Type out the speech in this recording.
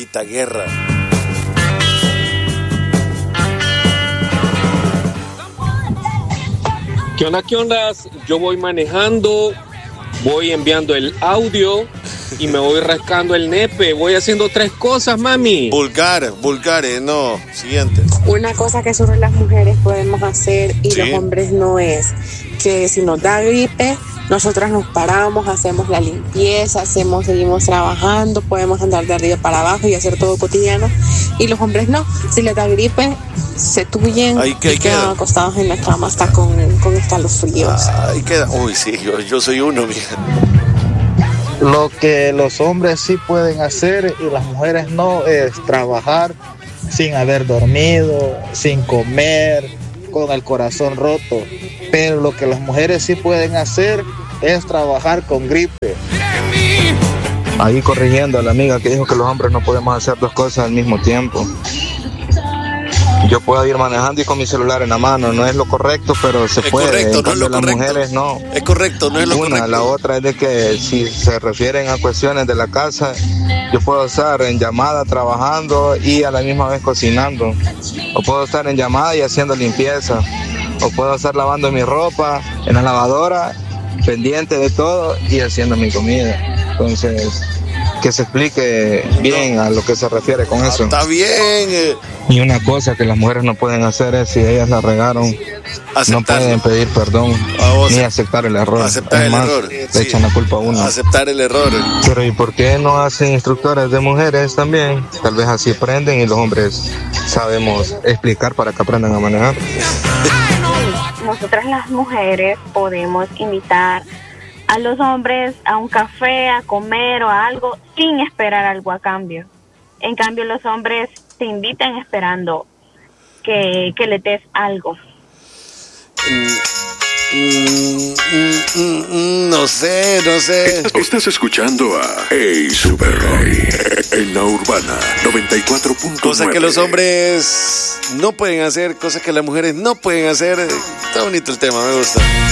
evita guerra. ¿Qué onda, qué ondas? Yo voy manejando, voy enviando el audio y me voy rascando el nepe. Voy haciendo 3 cosas, mami. Vulgares, no. Siguiente. Una cosa que solo las mujeres podemos hacer y Sí. los hombres no es que si nos da gripe, nosotras nos paramos, hacemos la limpieza, seguimos trabajando, podemos andar de arriba para abajo y hacer todo cotidiano. Y los hombres no. Si les da gripe, se tuyen Ahí y quedan acostados en la cama hasta con escalofríos. Ahí queda. Uy, sí, yo soy uno, mija. Lo que los hombres sí pueden hacer y las mujeres no es trabajar sin haber dormido, sin comer, con el corazón roto. Pero lo que las mujeres sí pueden hacer es trabajar con gripe. Ahí corrigiendo a la amiga que dijo que los hombres no podemos hacer 2 cosas al mismo tiempo. Yo puedo ir manejando y con mi celular en la mano, no es lo correcto, pero se puede. Correcto, En no es lo cambio, las correcto. mujeres no. Es correcto, no es lo correcto. La otra es de que si se refieren a cuestiones de la casa, yo puedo estar en llamada trabajando y a la misma vez cocinando. O puedo estar en llamada y haciendo limpieza. O puedo estar lavando mi ropa en la lavadora, pendiente de todo y haciendo mi comida. Entonces, que se explique bien a lo que se refiere con eso. Está bien. Y una cosa que las mujeres no pueden hacer es, si ellas la regaron, no Aceptarlo. pueden pedir perdón ni aceptar el error. Aceptar Es el más, error, le sí. echan la culpa a uno. Aceptar el error. Pero ¿y por qué no hacen instructores de mujeres también? Tal vez así aprenden y los hombres sabemos explicar para que aprendan a manejar. Nosotras las mujeres podemos invitar a los hombres a un café, a comer o a algo sin esperar algo a cambio. En cambio, los hombres te invitan esperando que le des algo. No sé. Estás escuchando a Hey Super Roy en la Urbana 94.9. Cosas que los hombres no pueden hacer, cosas que las mujeres no pueden hacer. Está bonito el tema, me gusta.